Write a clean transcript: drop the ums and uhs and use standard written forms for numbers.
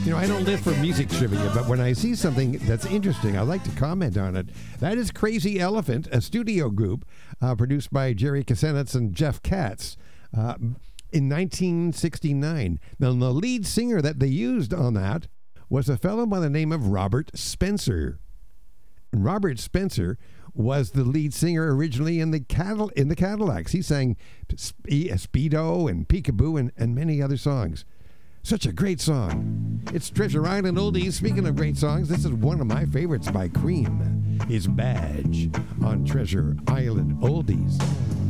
I don't live for music trivia, but when I see something that's interesting, I like to comment on it. That is Crazy Elephant, a studio group produced by Jerry Kasenitz and Jeff Katz in 1969. Now, the lead singer that they used on that was a fellow by the name of Robert Spencer. And Robert Spencer was the lead singer originally in the Cadillacs. He sang Speedo and Peekaboo and many other songs. Such a great song. It's Treasure Island Oldies. Speaking of great songs, this is one of my favorites by Cream. His Badge on Treasure Island Oldies.